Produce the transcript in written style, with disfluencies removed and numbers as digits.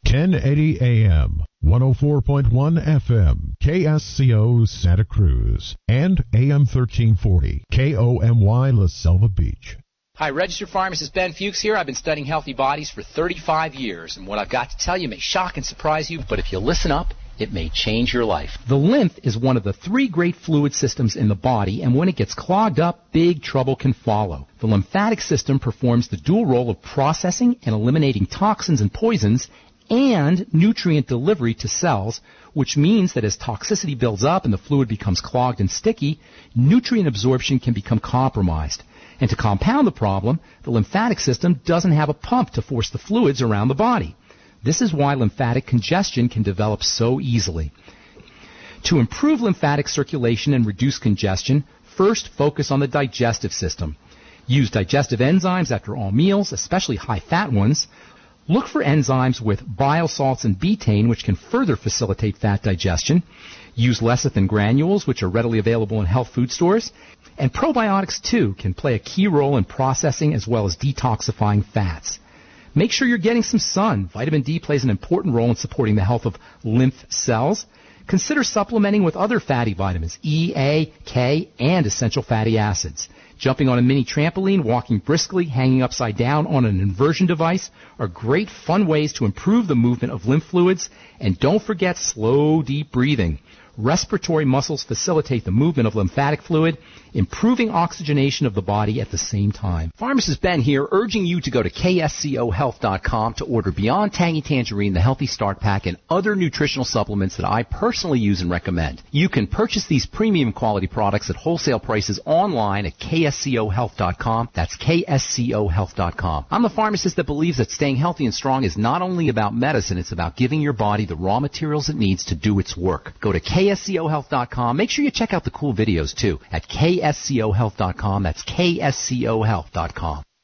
1080 AM, 104.1 FM, KSCO Santa Cruz, and AM 1340, KOMY La Selva Beach. Hi, registered pharmacist Ben Fuchs here. I've been studying healthy bodies for 35 years, and what I've got to tell you may shock and surprise you, but if you listen up, it may change your life. The lymph is one of the three great fluid systems in the body, and when it gets clogged up, big trouble can follow. The lymphatic system performs the dual role of processing and eliminating toxins and poisons and nutrient delivery to cells, which means that as toxicity builds up and the fluid becomes clogged and sticky, nutrient absorption can become compromised. And to compound the problem, the lymphatic system doesn't have a pump to force the fluids around the body. This is why lymphatic congestion can develop so easily. To improve lymphatic circulation and reduce congestion, first focus on the digestive system. Use digestive enzymes after all meals, especially high-fat ones. Look for enzymes with bile salts and betaine, which can further facilitate fat digestion. Use lecithin granules, which are readily available in health food stores. And probiotics, too, can play a key role in processing as well as detoxifying fats. Make sure you're getting some sun. Vitamin D plays an important role in supporting the health of lymph cells. Consider supplementing with other fatty vitamins, E, A, K, and essential fatty acids. Jumping on a mini trampoline, walking briskly, hanging upside down on an inversion device are great fun ways to improve the movement of lymph fluids. And don't forget slow, deep breathing. Respiratory muscles facilitate the movement of lymphatic fluid, improving oxygenation of the body at the same time. Pharmacist Ben here, urging you to go to kscohealth.com to order Beyond Tangy Tangerine, the Healthy Start Pack, and other nutritional supplements that I personally use and recommend. You can purchase these premium quality products at wholesale prices online at kscohealth.com. That's kscohealth.com. I'm the pharmacist that believes that staying healthy and strong is not only about medicine, it's about giving your body the raw materials it needs to do its work. Go to kscohealth.com. Make sure you check out the cool videos, too, at kscohealth.com. That's kscohealth.com.